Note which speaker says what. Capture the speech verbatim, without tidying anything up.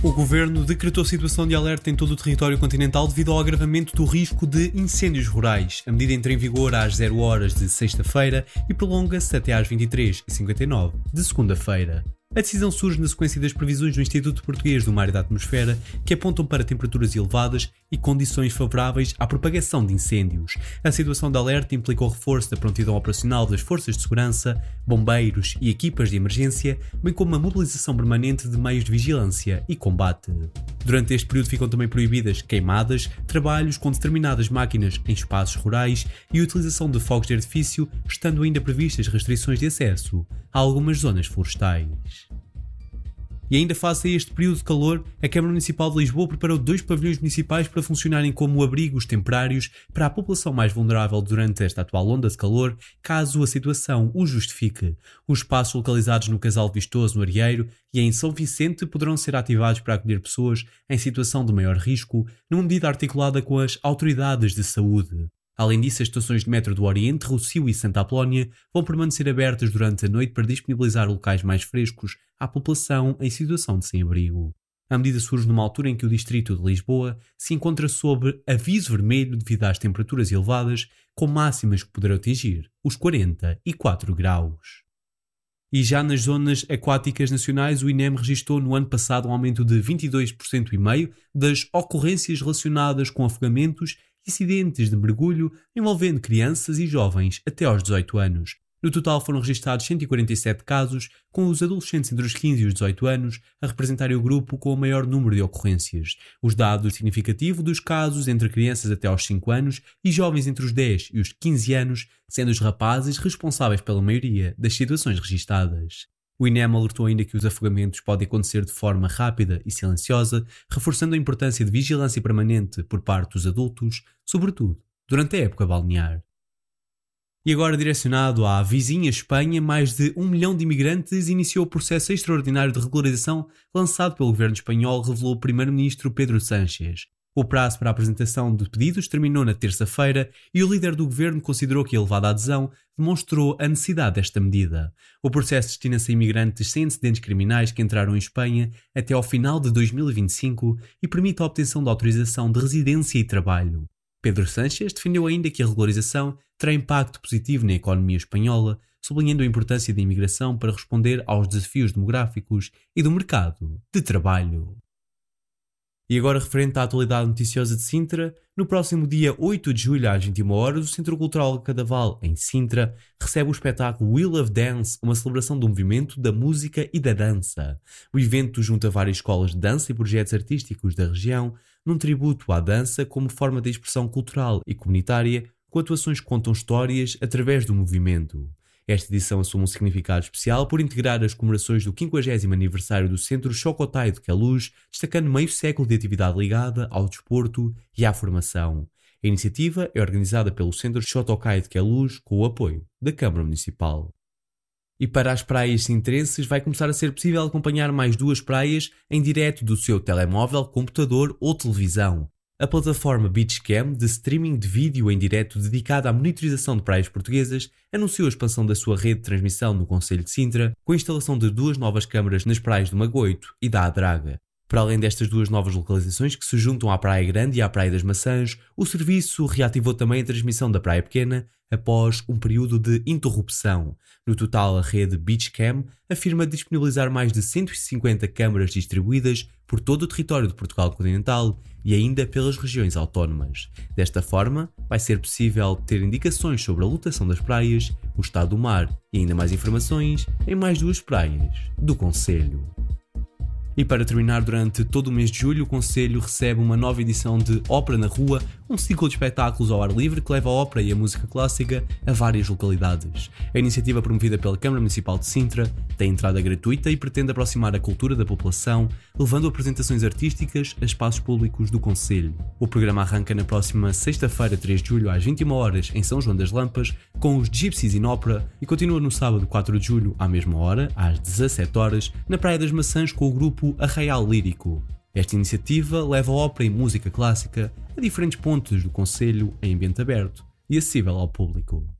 Speaker 1: O Governo decretou situação de alerta em todo o território continental devido ao agravamento do risco de incêndios rurais. A medida entra em vigor às zero horas de sexta-feira e prolonga-se até às vinte e três e cinquenta e nove de segunda-feira. A decisão surge na sequência das previsões do Instituto Português do Mar e da Atmosfera, que apontam para temperaturas elevadas e condições favoráveis à propagação de incêndios. A situação de alerta implica o reforço da prontidão operacional das forças de segurança, bombeiros e equipas de emergência, bem como a mobilização permanente de meios de vigilância e combate. Durante este período ficam também proibidas queimadas, trabalhos com determinadas máquinas em espaços rurais e a utilização de fogos de artifício, estando ainda previstas restrições de acesso a algumas zonas florestais. E ainda face a este período de calor, a Câmara Municipal de Lisboa preparou dois pavilhões municipais para funcionarem como abrigos temporários para a população mais vulnerável durante esta atual onda de calor, caso a situação o justifique. Os espaços localizados no Casal Vistoso, no Arieiro, e em São Vicente poderão ser ativados para acolher pessoas em situação de maior risco, numa medida articulada com as autoridades de saúde. Além disso, as estações de metro do Oriente, Rossio e Santa Apolónia vão permanecer abertas durante a noite para disponibilizar locais mais frescos à população em situação de sem-abrigo. A medida surge numa altura em que o distrito de Lisboa se encontra sob aviso vermelho devido às temperaturas elevadas, com máximas que poderão atingir os quarenta e quatro graus. E já nas zonas aquáticas nacionais, o INEM registrou no ano passado um aumento de vinte e dois vírgula cinco por cento das ocorrências relacionadas com afogamentos e acidentes de mergulho envolvendo crianças e jovens até aos dezoito anos. No total foram registados cento e quarenta e sete casos, com os adolescentes entre os quinze e os dezoito anos a representarem o grupo com o maior número de ocorrências. Os dados significativos dos casos entre crianças até aos cinco anos e jovens entre os dez e os quinze anos, sendo os rapazes responsáveis pela maioria das situações registadas. O INEM alertou ainda que os afogamentos podem acontecer de forma rápida e silenciosa, reforçando a importância de vigilância permanente por parte dos adultos, sobretudo durante a época balnear. E agora, direcionado à vizinha Espanha, mais de um milhão de imigrantes iniciou o processo extraordinário de regularização lançado pelo governo espanhol, revelou o primeiro-ministro Pedro Sánchez. O prazo para a apresentação de pedidos terminou na terça-feira e o líder do governo considerou que a elevada adesão demonstrou a necessidade desta medida. O processo destina-se a imigrantes sem antecedentes criminais que entraram em Espanha até ao final de dois mil e vinte e cinco e permite a obtenção de autorização de residência e trabalho. Pedro Sánchez defendeu ainda que a regularização terá impacto positivo na economia espanhola, sublinhando a importância da imigração para responder aos desafios demográficos e do mercado de trabalho. E agora, referente à atualidade noticiosa de Sintra, no próximo dia oito de julho às vinte e uma horas, o Centro Cultural Cadaval, em Sintra, recebe o espetáculo Wheel of Dance, uma celebração do movimento, da música e da dança. O evento junta várias escolas de dança e projetos artísticos da região, num tributo à dança como forma de expressão cultural e comunitária, com atuações que contam histórias através do movimento. Esta edição assume um significado especial por integrar as comemorações do quinquagésimo aniversário do Centro Chocotai de Queluz, destacando meio século de atividade ligada ao desporto e à formação. A iniciativa é organizada pelo Centro Chocotai de Queluz com o apoio da Câmara Municipal. E para as praias sintrenses vai começar a ser possível acompanhar mais duas praias em direto do seu telemóvel, computador ou televisão. A plataforma Beachcam, de streaming de vídeo em direto dedicada à monitorização de praias portuguesas, anunciou a expansão da sua rede de transmissão no concelho de Sintra, com a instalação de duas novas câmaras nas praias do Magoito e da Adraga. Para além destas duas novas localizações que se juntam à Praia Grande e à Praia das Maçãs, o serviço reativou também a transmissão da Praia Pequena após um período de interrupção. No total, a rede Beachcam afirma disponibilizar mais de cento e cinquenta câmaras distribuídas por todo o território de Portugal continental e ainda pelas regiões autónomas. Desta forma, vai ser possível ter indicações sobre a lotação das praias, o estado do mar e ainda mais informações em mais duas praias do concelho. E para terminar, durante todo o mês de julho, o Concelho recebe uma nova edição de Ópera na Rua, um ciclo de espetáculos ao ar livre que leva a ópera e a música clássica a várias localidades. A iniciativa, promovida pela Câmara Municipal de Sintra, tem entrada gratuita e pretende aproximar a cultura da população, levando apresentações artísticas a espaços públicos do Concelho. O programa arranca na próxima sexta-feira, três de julho, às vinte e uma horas, em São João das Lampas, com os Gypsies in Ópera, e continua no sábado, quatro de julho, à mesma hora, às dezassete horas, na Praia das Maçãs com o grupo Arraial Lírico. Esta iniciativa leva a ópera e música clássica a diferentes pontos do concelho em ambiente aberto e acessível ao público.